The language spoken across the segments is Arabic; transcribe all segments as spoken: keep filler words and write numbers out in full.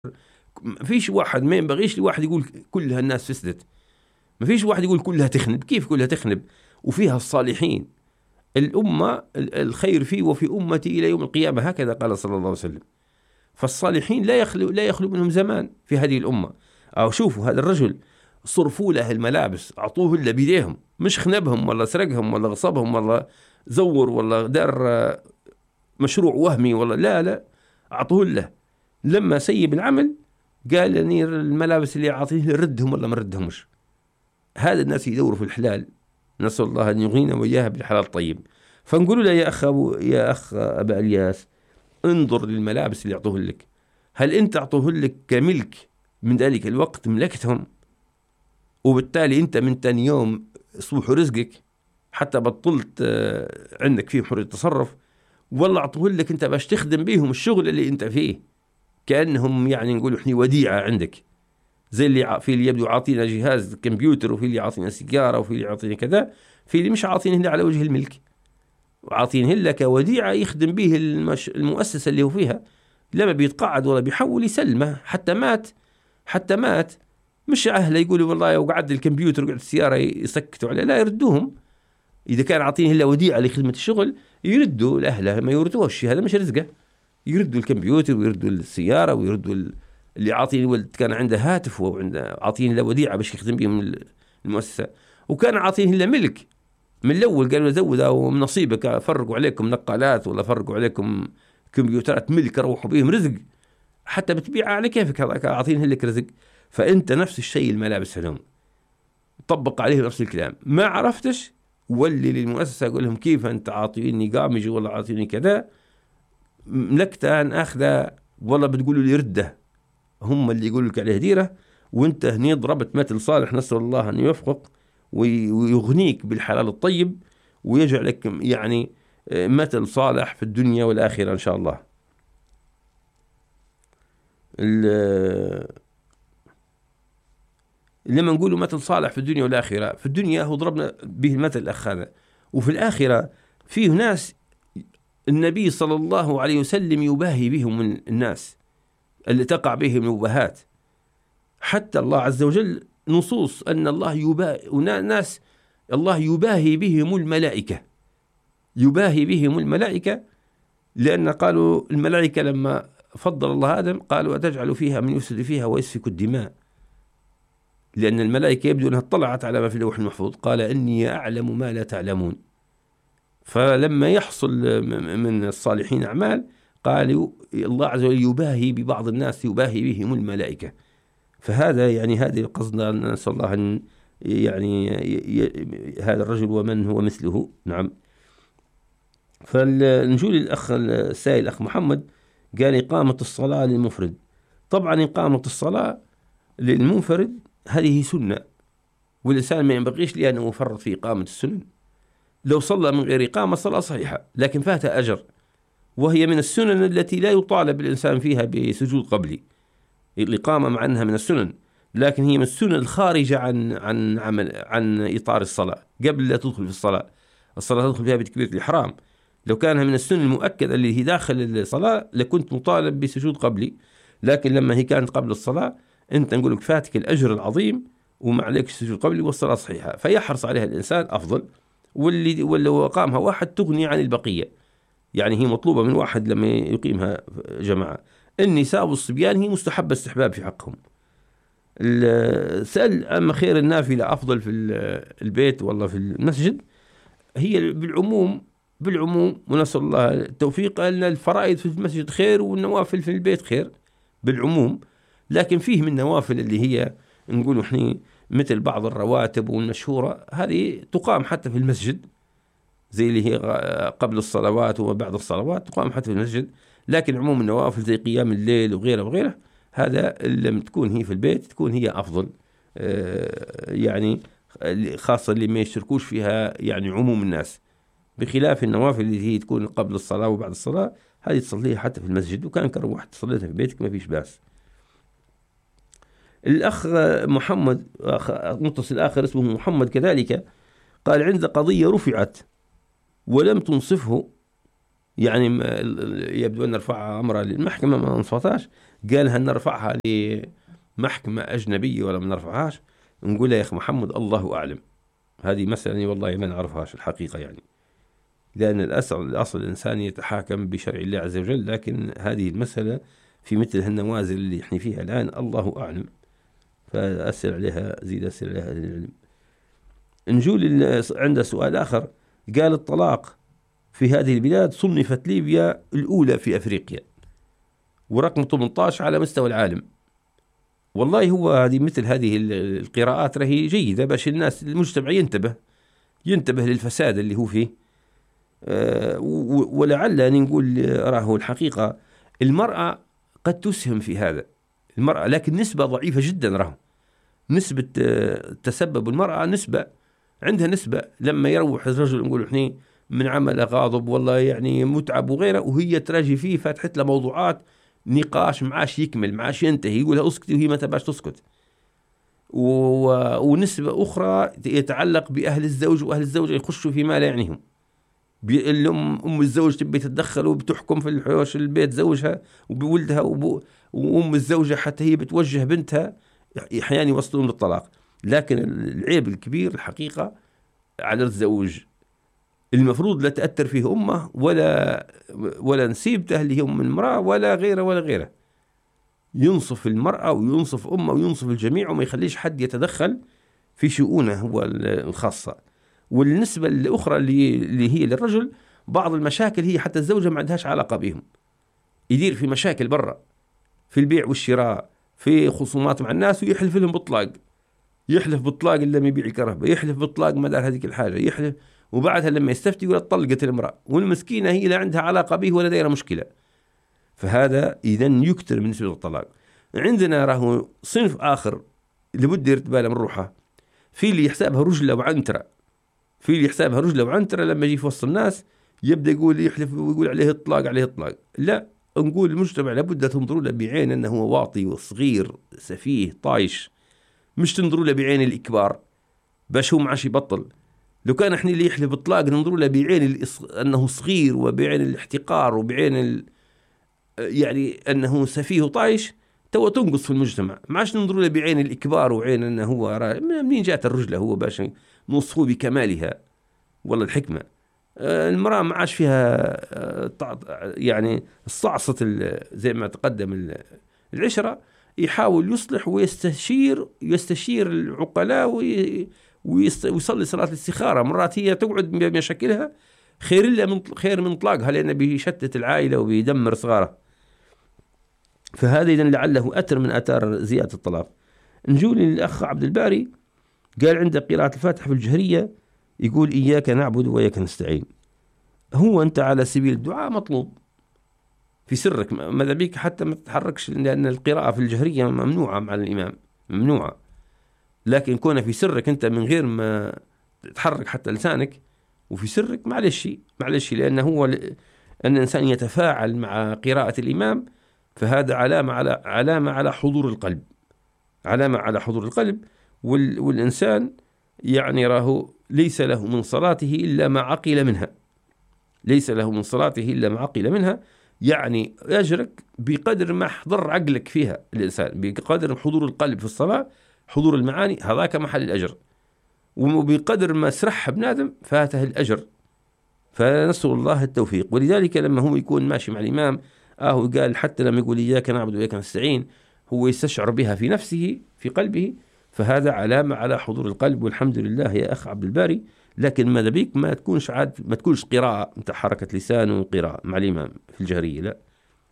ما فيش واحد، ما ينبغيش لواحد يقول كلها الناس فسدت، ما فيش واحد يقول كلها تخنب. كيف كلها تخنب؟ وفيها الصالحين. الأمة الخير فيه وفي أمتي إلى يوم القيامة، هكذا قال صلى الله عليه وسلم. فالصالحين لا يخلو لا يخلو منهم زمان في هذه الأمة. أو شوفوا هذا الرجل، صرفوا له الملابس، أعطوه إلا بيديهم، مش خنبهم ولا سرقهم ولا غصبهم ولا زور ولا دار مشروع وهمي ولا لا لا، أعطوه له. لما سيب العمل قال أني الملابس اللي أعطيه ردهم ولا ما ردهمش. هذا الناس يدوروا في الحلال، نسأل الله أن يغنينا وإياها بالحلال الطيب. فنقول له يا أخ أبو يا أخ أبا إلياس، انظر للملابس اللي أعطوه لك، هل أنت أعطوه لك كملك من ذلك الوقت ملكتهم، وبالتالي أنت من تاني يوم صبح رزقك حتى بطلت عندك فيه حرية التصرف، ولا أعطوه لك أنت باش تخدم بيهم الشغل اللي أنت فيه، كأنهم يعني نقول إحنا وديعة عندك، زي اللي في اللي يبدو عاطينا جهاز كمبيوتر، وفي اللي عاطينا سيجارة، وفي اللي عاطينا كذا، في اللي مش عاطينه إلا على وجه الملك، وعاطينه إلا كوديعة يخدم به المش... المؤسسة اللي هو فيها. لما بيتقاعد ولا بيحول يسلمه، حتى مات حتى مات مش أهله يقولوا والله وقعد الكمبيوتر وقعد السيارة يسكتوا عليه، لا، يردوهم. إذا كان عاطينه إلا وديعة لخدمة الشغل يردوا لأهله، ما يردوش، هذا مش رزقه. يردوا الكمبيوتر ويردوا السيارة ويردوا ال... اللي عاطيني ولد كان عنده هاتف وعنده عاطيني له وديعة باش يخدم بهم المؤسسة، وكان عاطيني له ملك من الأول، قالوا زودوا ومن نصيبك، فرقوا عليكم نقالات ولا فرقوا عليكم كمبيوترات ملك روحوا بهم رزق، حتى بتبيعها على كيفك، هذاك عاطينه لك رزق. فأنت نفس الشيء الملابس هلهم طبق عليه نفس الكلام. ما عرفتش ولي للمؤسسة أقول لهم كيف أنت عاطيني قامج ولا عاطيني كذا، ملكته أن أخذه والله بتقولوا لي رده، هم اللي يقولوا لك عليه ديره، وانت هني ضربت مثل صالح، نسأل الله أن يوفقك ويغنيك بالحلال الطيب ويجعلك يعني مثل صالح في الدنيا والآخرة إن شاء الله. لما نقولوا مثل صالح في الدنيا والآخرة، في الدنيا هو ضربنا به المثل الأخ هذا، وفي الآخرة فيه ناس النبي صلى الله عليه وسلم يباهي بهم من الناس اللي تقع بهم المباهات، حتى الله عز وجل نصوص أن الله يباهي ناس، الله يباهي بهم الملائكة، يباهي بهم الملائكة، لأن قالوا الملائكة لما فضل الله آدم قالوا أتجعل فيها من يفسد فيها ويسفك الدماء، لأن الملائكة يبدو أنها اطلعت على ما في اللوح المحفوظ، قال إني أعلم ما لا تعلمون. فلما يحصل من الصالحين أعمال قالوا الله عز وجل يباهي ببعض الناس، يباهي بهم الملائكة. فهذا يعني هذه القصد، نسأل الله أن يعني هذا الرجل ومن هو مثله. نعم. فنجول الأخ السائل أخ محمد قال إقامة الصلاة للمفرد. طبعا إقامة الصلاة للمنفرد هذه سنة، والإنسان ما ينبغيش لأنه يفرط في إقامة السنن. لو صلى من غير إقامة صلاة صحيحة لكن فات أجر، وهي من السنن التي لا يطالب الإنسان فيها بسجود قبلي. الإقامة مع أنها من السنن، لكن هي من السنن الخارجة عن عن عمل عن إطار الصلاة. قبل لا تدخل في الصلاة، الصلاة تدخل فيها بتكبيرة الإحرام. لو كانها من السنن المؤكدة اللي هي داخل الصلاة لكنت مطالب بسجود قبلي، لكن لما هي كانت قبل الصلاة أنت نقول لك فاتك الأجر العظيم وما عليك سجود قبلي والصلاة صحيحة، فيحرص عليها الإنسان أفضل. واللي ولو قامها واحد تغني عن البقية، يعني هي مطلوبة من واحد لما يقيمها جماعة. النساء والصبيان هي مستحبة استحباب في حقهم. سأل أما خير النافلة أفضل في البيت والله في المسجد، هي بالعموم بالعموم ونسأل الله التوفيق، أن الفرائض في المسجد خير والنوافل في البيت خير بالعموم، لكن فيه من نوافل اللي هي نقول إحنا مثل بعض الرواتب والمشهورة هذه تقام حتى في المسجد، زي اللي هي قبل الصلوات وبعد الصلوات تقام حتى في المسجد. لكن عموم النوافل زي قيام الليل وغيره وغيره هذا لما تكون هي في البيت تكون هي أفضل، يعني خاصة اللي ما يشتركوش فيها يعني عموم الناس، بخلاف النوافل اللي هي تكون قبل الصلاة وبعد الصلاة هذه تصليها حتى في المسجد، وكان كرم واحد تصليتها في بيتك ما فيش بأس. الأخ محمد متصل آخر اسمه محمد كذلك قال عند قضية رفعت ولم تنصفه يعني يبدو أن نرفعها أمرها للمحكمة ما نصفتهاش، قال هل نرفعها لمحكمة أجنبية ولا ما نرفعهاش؟ نقول يا أخي محمد الله أعلم، هذه مسألة والله ما نعرفهاش الحقيقة يعني، لأن الأصل, الأصل الإنسان يتحاكم بشرع الله عز وجل، لكن هذه المسألة في مثل هالنوازل اللي احنا فيها الآن الله أعلم، فأسأل عليها زيد أسأل عليها العلم. نجول عنده سؤال آخر، قال الطلاق في هذه البلاد صنفت ليبيا الأولى في أفريقيا ورقم ثمانية عشر على مستوى العالم. والله هو هذه مثل هذه القراءات رهي جيدة باش الناس المجتمع ينتبه ينتبه للفساد اللي هو فيه. أه ولعل أن نقول راه الحقيقة المرأة قد تسهم في هذا المرأة، لكن نسبة ضعيفة جدا، راه نسبة تسبب المرأة نسبة عندها نسبة، لما يروح الرجل نقول احنا من عمل غاضب والله يعني متعب وغيره، وهي تراجي فيه فاتحت له موضوعات نقاش معاش يكمل معاش ينتهي، يقولها اسكتي وهي ما تباش تسكت. و... ونسبة أخرى يتعلق بأهل الزوج، وأهل الزوج يخشوا فيما لا يعنيهم، الأم أم الزوج تبي تتدخل وبتحكم في الحوش البيت زوجها وبولدها، وب... وأم الزوجة حتى هي بتوجه بنتها، أحيانا يوصلون للطلاق. لكن العيب الكبير الحقيقة على الزوج، المفروض لا تأثر فيه أمه ولا ولا نسيبته اللي هي أم المرأة ولا غيره ولا غيره، ينصف المرأة وينصف أمه وينصف الجميع، وما يخليش حد يتدخل في شؤونه هو الخاصة. والنسبة الأخرى اللي, اللي هي للرجل، بعض المشاكل هي حتى الزوجة ما عندهاش علاقة بهم، يدير في مشاكل برا في البيع والشراء، في خصومات مع الناس، ويحلف لهم بطلاق، يحلف بطلاق إلا ما يبيع الكهرباء، يحلف بطلاق ما دار هذيك الحاجة، يحلف، وبعدها لما يستفتي يقول طلقت المرأة، والمسكينة هي لا عندها علاقة به ولا دايرة مشكلة. فهذا إذن يكتر من نسبة الطلاق. عندنا راهو صنف آخر لابد يرتباله من روحه، في اللي يحسابها رجلة وعنترة، في اللي يحسابها رجلة وعنترة، لما يجي في وسط الناس يبدأ يقول يحلف ويقول عليه الطلاق عليه الطلاق. لا، نقول المجتمع لابد تنظروا له بعين أنه هو واطي وصغير سفيه طايش، مش تنظروا له بعين الإكبار باش هو معاش يبطل. لو كان احنا اللي يحلف بالطلاق ننظروا له بعين الإص... أنه صغير، وبعين الاحتقار، وبعين ال... يعني أنه سفيه وطايش، تو تنقص في المجتمع. معاش ننظروا له بعين الإكبار وعين أنه هو را... منين جات الرجلة هو باش نوصفه بكمالها. والله الحكمة المرأة ما عاش فيها يعني الصعصة زي ما تقدم العشرة، يحاول يصلح ويستشير يستشير العقلاء ويصلي صلاة الاستخارة. مرات هي تقعد بمشاكلها خير إلا من خير من طلاقها، لأنه بيشتت العائلة وبيدمر صغارها. فهذا إذن لعله أثر من آثار زيادة الطلاق. نجول للأخ عبد الباري، قال عنده قراءة الفاتحة في الجهرية، يقول إياك نعبد وإياك نستعين. هو أنت على سبيل الدعاء مطلوب في سرك، ماذا بيك حتى ما تتحركش، لأن القراءة في الجهرية ممنوعة مع الإمام، ممنوعة. لكن كون في سرك أنت من غير ما تتحرك حتى لسانك وفي سرك، معلش معلش لأنه هو ل... أن الإنسان يتفاعل مع قراءة الإمام، فهذا علامة على علامة على حضور القلب، علامة على حضور القلب. وال... والإنسان يعني راه ليس له من صلاته إلا ما عقل منها، ليس له من صلاته إلا ما عقل منها، يعني أجرك بقدر ما حضر عقلك فيها الإنسان، بقدر حضور القلب في الصلاة، حضور المعاني، هذاك محل الأجر. وبقدر ما سرح بنادم فاته الأجر. فنسأل الله التوفيق. ولذلك لما هو يكون ماشي مع الإمام آه قال حتى لما يقول إياك نعبد وإياك نستعين، هو يستشعر بها في نفسه في قلبه، فهذا علامة على حضور القلب. والحمد لله يا أخ عبد الباري. لكن ماذا بيك ما تكونش عاد ما تكونش قراءة انت حركة لسان وقراءة مع الإمام في الجهرية، لا.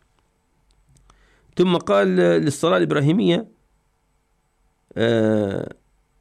ثم قال للصلاة الإبراهيمية آه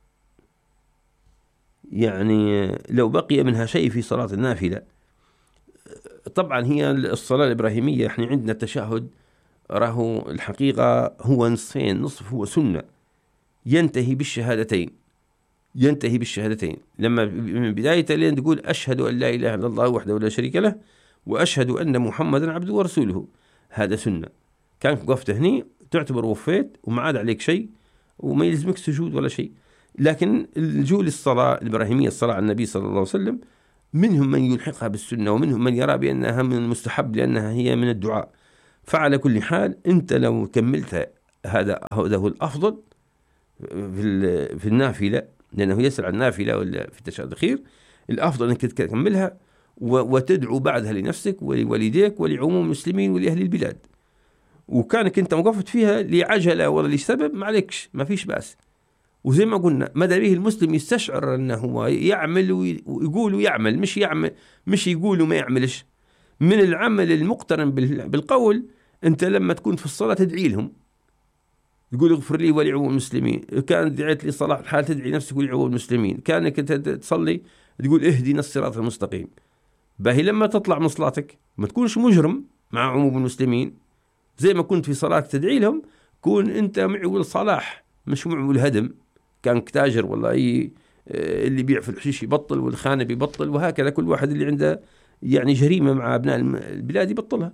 يعني لو بقي منها شيء في صلاة النافلة. طبعا هي الصلاة الإبراهيمية احنا عندنا التشهد راهو الحقيقة هو نصفين، نصف هو سنة ينتهي بالشهادتين، ينتهي بالشهادتين لما من بداية لين تقول أشهد أن لا إله إلا الله وحده لا شريك له وأشهد أن محمدا عبده ورسوله. هذا سنة، كان وقفت هني تعتبر وفيت وما عاد عليك شيء وما يلزمك سجود ولا شيء. لكن الجول الصلاة الإبراهيمية، الصلاة على النبي صلى الله عليه وسلم، منهم من يلحقها بالسنة ومنهم من يرى بأنها من المستحب لأنها هي من الدعاء. فعلى كل حال أنت لو كملتها هذا هذا هو الأفضل في في النافلة، لأنه يسأل عن النافلة ولا في التشهد الأخير. الأفضل أنك تكملها وتدعو بعدها لنفسك ولوالديك ولعموم المسلمين ولأهل البلاد. وكانك أنت وقفت فيها لعجلة ولا لسبب ما عليكش، ما فيش بأس. وزي ما قلنا ماذا به المسلم يستشعر أنه هو يعمل ويقول ويعمل، مش يعمل مش يقول وما يعملش. من العمل المقترن بالقول أنت لما تكون في الصلاة تدعي لهم، تقول اغفر لي ولعموم المسلمين. كان دعيت لي صلاح الحال تدعي نفسك ولعموم المسلمين. كانك تصلي تقول اهدنا الصراط المستقيم. باهي لما تطلع من صلاتك ما تكونش مجرم مع عموم المسلمين، زي ما كنت في صلاة تدعي لهم كون أنت معول صلاح مش معول هدم. كان تاجر والله أي اللي بيع في الحشيش يبطل والخانة يبطل، وهكذا كل واحد اللي عنده يعني جريمة مع أبناء البلاد يبطلها.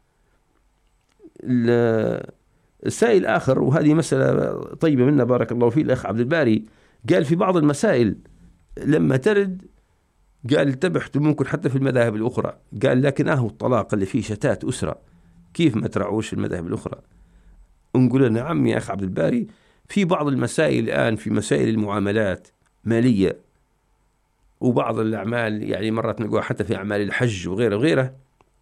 السائل آخر، وهذه مسألة طيبة منا بارك الله فيه الأخ عبد الباري، قال في بعض المسائل لما ترد قال انتبهت ممكن حتى في المذاهب الأخرى، قال لكن أهو الطلاق اللي فيه شتات أسرة كيف ما ترعوش في المذاهب الأخرى؟ نقول نعم يا أخ عبد الباري، في بعض المسائل الآن في مسائل المعاملات مالية وبعض الأعمال، يعني مرات نقول حتى في أعمال الحج وغيره وغيره،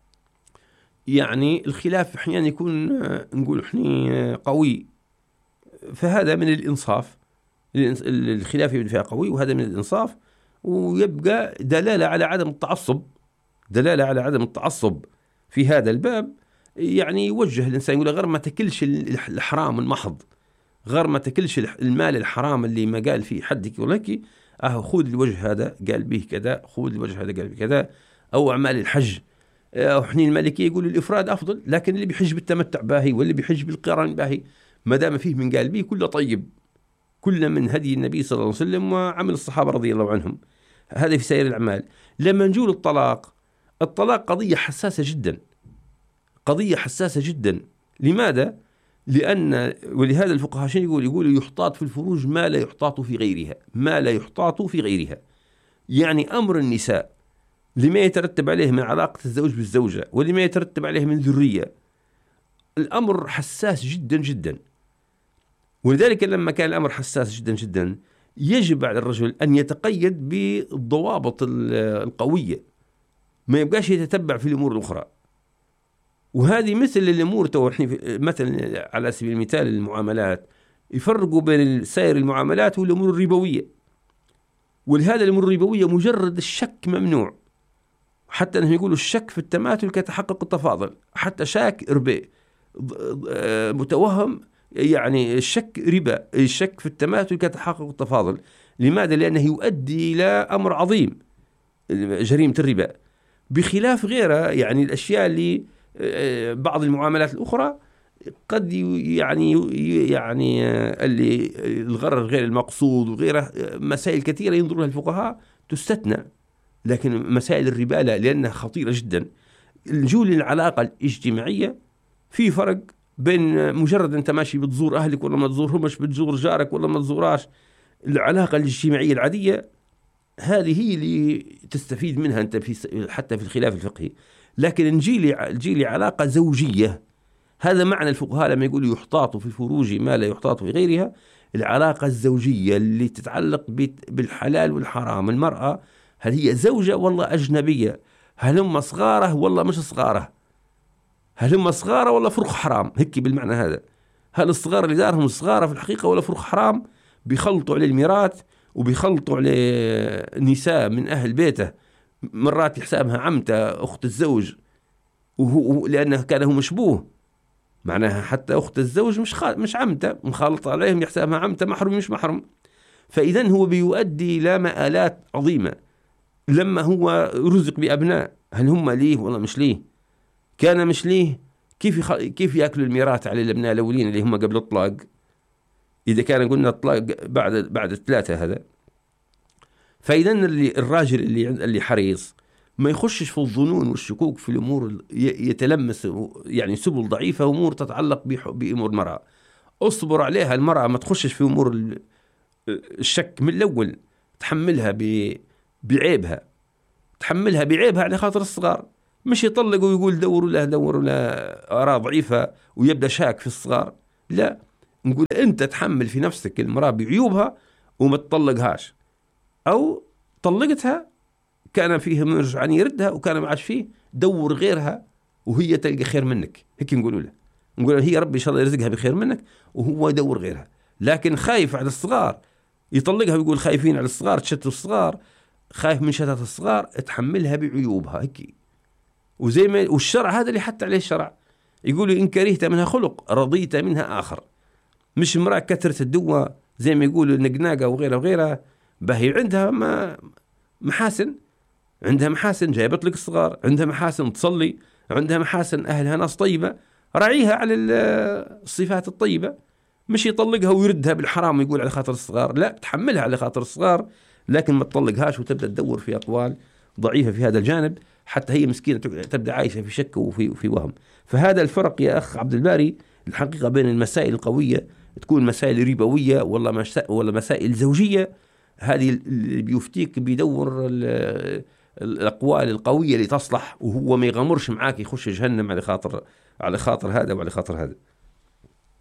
يعني الخلاف أحيانا يكون نقول إحنا قوي، فهذا من الإنصاف. الخلاف يبدأ فيها قوي وهذا من الإنصاف، ويبقى دلالة على عدم التعصب، دلالة على عدم التعصب في هذا الباب. يعني يوجه الإنسان يقول غير ما تكلش الحرام المحض، غير ما تكلش المال الحرام اللي ما قال فيه حدك ولك، أهو خذ الوجه هذا قال به كذا، خذ الوجه هذا قال به كذا. أو أعمال الحج حنين المالكية يقول الإفراد أفضل، لكن اللي بيحج بالتمتع باهي واللي بيحج بالقران باهي، ما دام فيه من قال به كله طيب، كل من هدي النبي صلى الله عليه وسلم وعمل الصحابة رضي الله عنهم. هذا في سائر الأعمال. لما نجول الطلاق، الطلاق قضية حساسة جدا، قضية حساسة جدا. لماذا؟ لأن ولهذا الفقهاء شنو يقول؟ يقول يحتاط في الفروج ما لا يحتاط في غيرها، ما لا يحتاط في غيرها. يعني أمر النساء لما يترتب عليه من علاقة الزوج بالزوجة ولما يترتب عليه من ذرية، الأمر حساس جدا جدا. ولذلك لما كان الأمر حساس جدا جدا يجب على الرجل أن يتقيد بالضوابط القوية، ما يبقاش يتتبع في الأمور الأخرى. وهذه مثل الأمور توحني، مثلا على سبيل المثال المعاملات، يفرقوا بين سائر المعاملات والأمور الربوية. ولهذا الأمور الربوية مجرد الشك ممنوع، حتى أنهم يقولوا الشك في التماثل كتحقق التفاضل، حتى شاك ربا متوهم، يعني الشك ربا، الشك في التماثل كتحقق التفاضل. لماذا؟ لأنه يؤدي إلى أمر عظيم، جريمة الربا، بخلاف غيرها. يعني الأشياء اللي بعض المعاملات الأخرى قد يعني يعني اللي الغرر غير المقصود وغيره، مسائل كثيرة ينظرها الفقهاء تستثنى، لكن مسائل الربا لا، لأنها خطيرة جدا. الجول العلاقة الاجتماعية في فرق بين مجرد أنت ماشي بتزور أهلك ولا ما تزورهمش، بتزور جارك ولا ما تزوراش. العلاقة الاجتماعية العادية هذه هي اللي تستفيد منها أنت في حتى في الخلاف الفقهي. لكن نجي نجي لي علاقة زوجية، هذا معنى الفقهاء لما يقولوا يحتاط في الفروج ما لا يحتاط في غيرها. العلاقة الزوجية اللي تتعلق بالحلال والحرام، المرأة هل هي زوجة ولا أجنبية؟ هل هم صغارة ولا مش صغارة؟ هل هم صغارة ولا فرق حرام؟ هيك بالمعنى هذا. هل الصغار اللي دارهم صغارة في الحقيقة ولا فرق حرام؟ بيخلطوا على الميراث وبيخلطوا على نساء من أهل بيته، مرات يحسبها عمته أخت الزوج، وهو لأنه كان هو مشبوه، معناها حتى أخت الزوج مش خال مش عمته، مخالط عليهم يحسبها عمته، محرم مش محرم. فإذن هو بيؤدي إلى مآلات عظيمة. لما هو رزق بأبناء، هل هم ليه ولا مش ليه؟ كان مش ليه، كيف يخ... كيف يأكلوا الميراث على الأبناء الأولين اللي هم قبل الطلاق؟ إذا كان قلنا الطلاق بعد بعد الثلاثة هذا. فإذن اللي الراجل اللي اللي حريص ما يخشش في الظنون والشكوك في الأمور، يتلمس يعني سبل ضعيفة، أمور تتعلق بأمور المرأة. أصبر عليها المرأة، ما تخشش في أمور الشك من الأول، تحملها بعيبها، تحملها بعيبها على خاطر الصغار، مش يطلق ويقول دوروا له دوروا له آراء ضعيفة ويبدأ شاك في الصغار. لا، نقول أنت تحمل في نفسك المرأة بعيوبها وما تطلقهاش، أو طلقتها كان فيه مرجع أن يردها وكان ما عادش فيه، دور غيرها وهي تلقى خير منك. هيك نقولوا له، نقول هي ربي إن شاء الله يرزقها بخير منك وهو يدور غيرها. لكن خايف على الصغار يطلقها ويقول خايفين على الصغار تشتوا الصغار، خايف من شتات الصغار، تحملها بعيوبها هيك. وزي ما والشرع هذا اللي حتى عليه الشرع، يقول إن كرهت منها خلق رضيت منها آخر. مش امرأة كثرة الدواء زي ما يقولوا النقناقة وغيرها وغيرها، بهي عندها ما محاسن، عندها محاسن جايبت لك الصغار، عندها محاسن تصلي، عندها محاسن أهلها ناس طيبة، راعيها على الصفات الطيبة. مش يطلقها ويردها بالحرام ويقول على خاطر الصغار، لا، تحملها على خاطر الصغار لكن ما تطلقهاش وتبدأ تدور في أقوال ضعيفة في هذا الجانب، حتى هي مسكينة تبدأ عايشة في شك وفي وفي وهم. فهذا الفرق يا أخ عبد الباري الحقيقة بين المسائل القوية تكون مسائل ربوية ولا ولا مسائل زوجية، هذه اللي بيفتيك بيدور الأقوال القوية اللي تصلح، وهو ما يغمرش معاك يخش جهنم على خاطر على خاطر هذا وعلى خاطر هذا.